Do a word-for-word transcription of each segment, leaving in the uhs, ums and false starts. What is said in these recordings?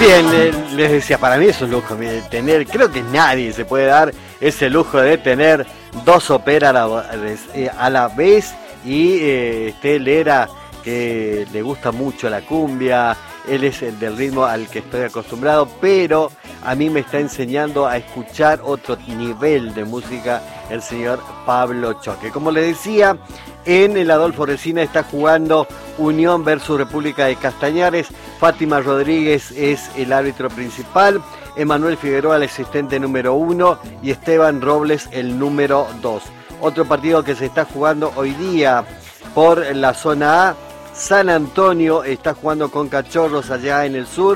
Bien, les decía, para mí es un lujo tener, creo que nadie se puede dar ese lujo de tener dos óperas a la, a la vez y eh, este, él era que le gusta mucho la cumbia, él es el del ritmo al que estoy acostumbrado, pero a mí me está enseñando a escuchar otro nivel de música el señor Pablo Choque. Como le decía, en el Adolfo Resina está jugando Unión versus República de Castañares. Fátima Rodríguez es el árbitro principal, Emanuel Figueroa el asistente número uno y Esteban Robles el número dos. Otro partido que se está jugando hoy día por la zona A, San Antonio está jugando con Cachorros allá en el sur.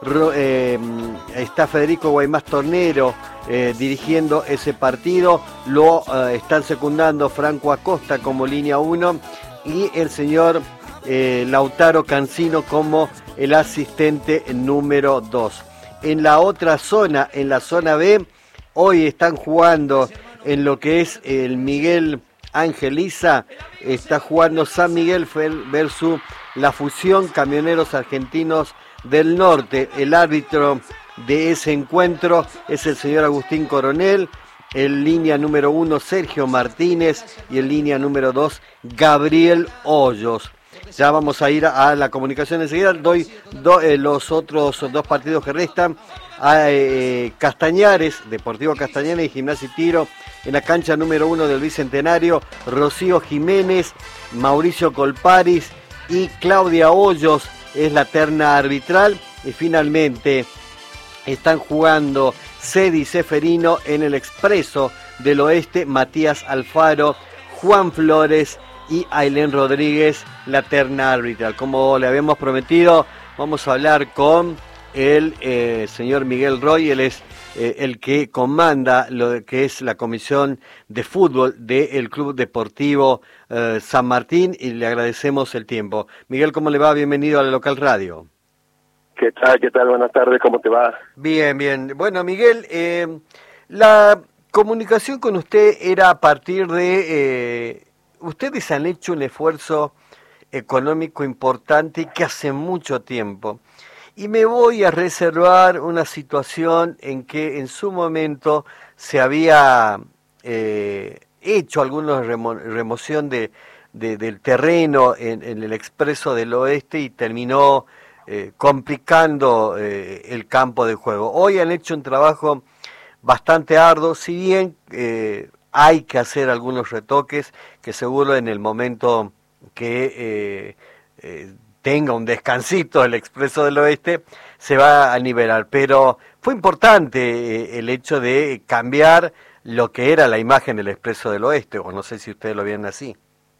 Eh, está Federico Guaymás Tornero eh, dirigiendo ese partido, lo eh, están secundando Franco Acosta como línea uno y el señor eh, Lautaro Cancino como el asistente número dos. En la otra zona, en la zona B, hoy están jugando en lo que es el Miguel Angeliza, está jugando San Miguel versus la Fusión Camioneros Argentinos del Norte. El árbitro de ese encuentro es el señor Agustín Coronel, en línea número uno Sergio Martínez y en línea número dos Gabriel Hoyos. Ya vamos a ir a la comunicación enseguida. Doy do, eh, los otros dos partidos que restan. A eh, Castañares, Deportivo Castañares y Gimnasia y Tiro en la cancha número uno del Bicentenario. Rocío Jiménez, Mauricio Colparis y Claudia Hoyos es la terna arbitral. Y finalmente están jugando Cedi Seferino en el Expreso del Oeste, Matías Alfaro, Juan Flores y Ailén Rodríguez, la terna arbitral. Como le habíamos prometido, vamos a hablar con el eh, señor Miguel Roy. Él es eh, el que comanda lo que es la comisión de fútbol del Club Deportivo eh, San Martín, y le agradecemos el tiempo. Miguel, ¿cómo le va? Bienvenido a la Local Radio. ¿Qué tal? ¿Qué tal? Buenas tardes, ¿cómo te va? Bien, bien. Bueno, Miguel, eh, la comunicación con usted era a partir de... Eh, ustedes han hecho un esfuerzo económico importante que hace mucho tiempo. Y me voy a reservar una situación en que en su momento se había eh, hecho alguna remo remoción de, de, del terreno en, en el Expreso del Oeste y terminó eh, complicando eh, el campo de juego. Hoy han hecho un trabajo bastante arduo, si bien eh, hay que hacer algunos retoques que seguro en el momento que eh, eh, tenga un descansito el Expreso del Oeste se va a nivelar, pero fue importante eh, el hecho de cambiar lo que era la imagen del Expreso del Oeste, o no sé si ustedes lo vieron así.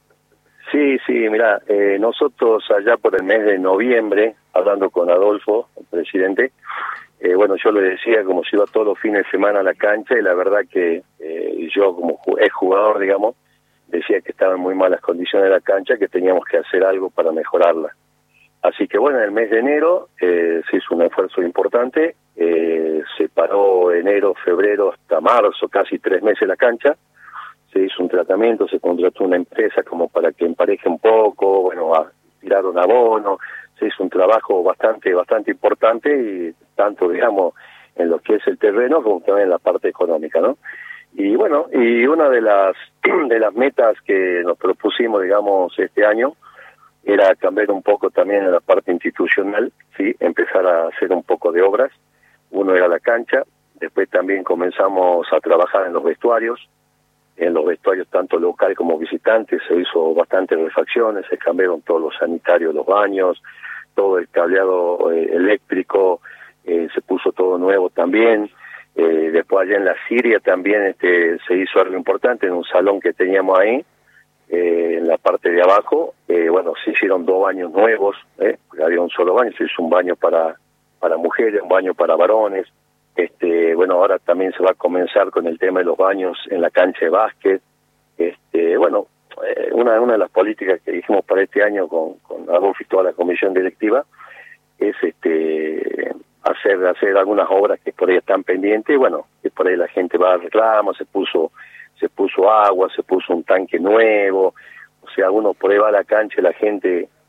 Sí, sí, mira, eh, nosotros allá por el mes de noviembre, hablando con Adolfo, el presidente, eh, bueno, yo le decía como si iba todos los fines de semana a la cancha, y la verdad que eh, yo como ex jugador, digamos, decía que estaba en muy malas condiciones la cancha, que teníamos que hacer algo para mejorarla. Así que bueno, en el mes de enero eh, se hizo un esfuerzo importante, eh, se paró enero, febrero hasta marzo, casi tres meses la cancha, se hizo un tratamiento, se contrató una empresa como para que empareje un poco, bueno, a, tiraron abono, se hizo un trabajo bastante, bastante importante, y tanto, digamos, en lo que es el terreno como también en la parte económica, ¿no? Y bueno, y una de las, de las metas que nos propusimos, digamos, este año, era cambiar un poco también en la parte institucional, sí, empezar a hacer un poco de obras. Uno era la cancha, después también comenzamos a trabajar en los vestuarios, en los vestuarios tanto local como visitantes, se hizo bastantes refacciones, se cambiaron todos los sanitarios, los baños, todo el cableado eh, eléctrico, eh, se puso todo nuevo también. Eh, después allá en la Siria también este, se hizo algo importante en un salón que teníamos ahí, eh, en la parte de abajo, eh, bueno, se hicieron dos baños nuevos, eh, porque había un solo baño, se hizo un baño para, para mujeres, un baño para varones. Este, bueno, ahora también se va a comenzar con el tema de los baños en la cancha de básquet. Este, bueno, eh, una, una de las políticas que dijimos para este año con, con Adolfo y toda la comisión directiva es este hacer hacer algunas obras que por ahí están pendientes. Bueno, que por ahí la gente va a reclamar, se puso se puso agua, se puso un tanque nuevo, o sea, uno por ahí va a la cancha y la gente eh,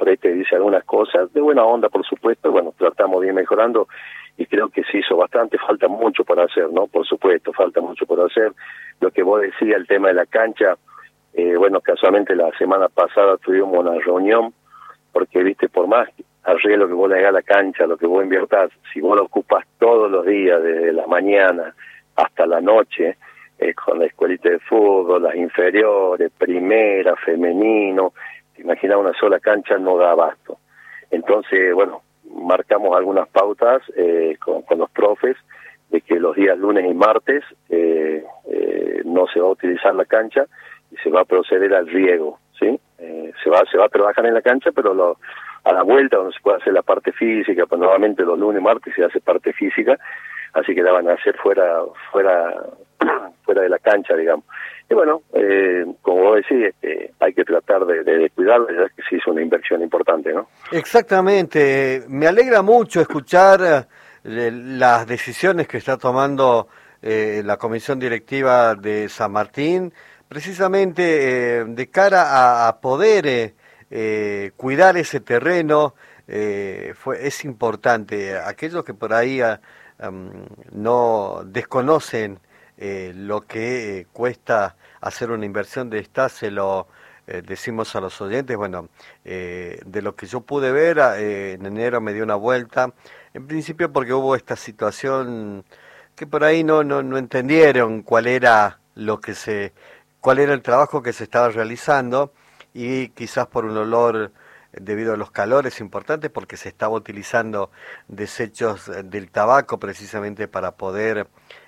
por ahí te dice algunas cosas, de buena onda por supuesto, bueno, tratamos de ir mejorando y creo que se hizo bastante, falta mucho por hacer, ¿no? Por supuesto, falta mucho por hacer. Lo que vos decías, el tema de la cancha, eh, bueno, casualmente la semana pasada tuvimos una reunión, porque, viste, por más arreglo que vos le hagas a la cancha, lo que vos inviertas, si vos lo ocupas todos los días, desde la mañana hasta la noche, eh, con la escuelita de fútbol, las inferiores, primera, femenino, te imaginas una sola cancha no da abasto. Entonces, bueno, marcamos algunas pautas eh, con, con los profes de que los días lunes y martes eh, eh, no se va a utilizar la cancha y se va a proceder al riego, ¿sí? Eh, se va se va a trabajar en la cancha, pero lo, a la vuelta donde se puede hacer la parte física, pues nuevamente los lunes y martes se hace parte física, así que la van a hacer fuera fuera fuera de la cancha, digamos. Y bueno, eh, como vos decís, eh, hay que tratar de, de, de cuidarla, ya que sí es una inversión importante, ¿no? Exactamente. Me alegra mucho escuchar eh, las decisiones que está tomando eh, la comisión directiva de San Martín, precisamente eh, de cara a, a poder eh, eh, cuidar ese terreno. Eh, fue, es importante. Aquellos que por ahí uh, um, no desconocen Eh, lo que eh, cuesta hacer una inversión de esta, se lo eh, decimos a los oyentes. Bueno, eh, de lo que yo pude ver, eh, en enero me dio una vuelta, en principio porque hubo esta situación que por ahí no, no, no entendieron cuál era lo que se, cuál era el trabajo que se estaba realizando, y quizás por un olor debido a los calores importantes, porque se estaba utilizando desechos del tabaco precisamente para poder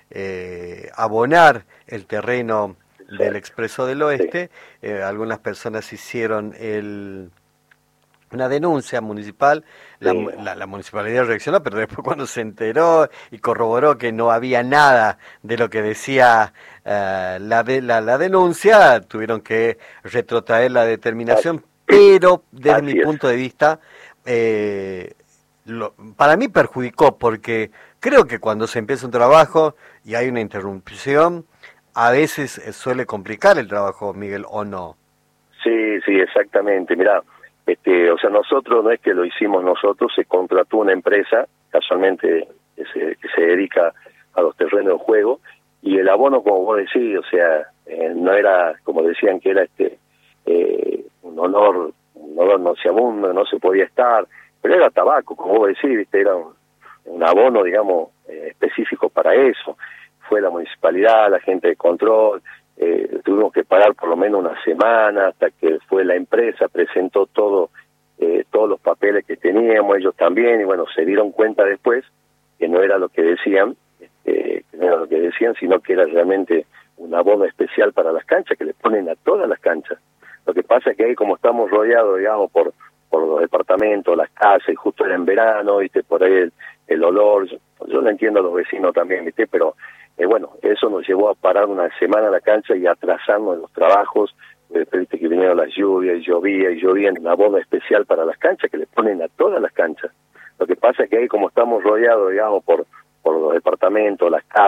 eh, abonar el terreno del Expreso del Oeste. Eh, algunas personas hicieron el, una denuncia municipal, la, sí. la, la municipalidad reaccionó, pero después cuando se enteró y corroboró que no había nada de lo que decía uh, la, de, la, la denuncia, tuvieron que retrotraer la determinación. Pero desde Así mi es. punto de vista, eh, lo, para mí perjudicó, porque creo que cuando se empieza un trabajo y hay una interrupción, a veces suele complicar el trabajo, Miguel, ¿o no? Sí, sí, exactamente. Mirá, este, o sea, nosotros no es que lo hicimos nosotros, se contrató una empresa, casualmente, que se, que se dedica a los terrenos de juego, y el abono, como vos decís, o sea, eh, no era, como decían, que era este... Eh, un olor, un olor nauseabundo, no se podía estar, pero era tabaco, como vos decís, ¿viste? Era un, un abono, digamos, eh, específico para eso. Fue la municipalidad, la gente de control, eh, tuvimos que parar por lo menos una semana hasta que fue la empresa, presentó todo, eh, todos los papeles que teníamos, ellos también, y bueno, se dieron cuenta después que no era lo que decían, eh, que no era lo que decían, sino que era realmente un abono especial para las canchas, que le ponen a todas las canchas. Lo que pasa es que ahí, como estamos rodeados, digamos, por por los departamentos, las casas, y justo era en verano, viste, por ahí el, el olor, yo, yo lo entiendo a los vecinos también, viste, pero eh, bueno, eso nos llevó a parar una semana la cancha y atrasarnos en los trabajos. Después, viste, que vinieron las lluvias, y llovía, y llovía, en una bomba especial para las canchas, que le ponen a todas las canchas. Lo que pasa es que ahí, como estamos rodeados, digamos, por por los departamentos, las casas,